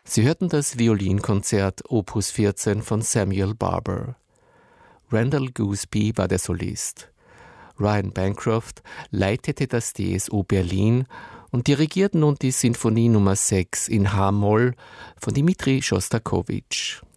Sie hörten das Violinkonzert Opus 14 von Samuel Barber. Randall Gooseby war der Solist. Ryan Bancroft leitete das DSO Berlin und dirigiert nun die Sinfonie Nummer 6 in H-Moll von Dmitri Schostakowitsch.